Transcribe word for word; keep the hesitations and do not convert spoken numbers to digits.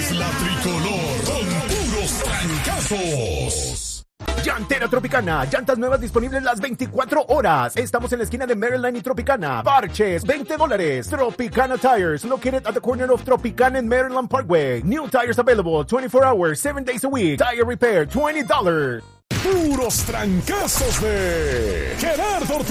es la tricolor con puros trancazos. Llantera Tropicana, llantas nuevas disponibles las veinticuatro horas. Estamos en la esquina de Maryland y Tropicana. Parches, veinte dólares. Tropicana Tires, located at the corner of Tropicana and Maryland Parkway. New tires available twenty-four hours, seven days a week. Tire repair, twenty dollars. Puros trancazos de Gerardo Ortiz.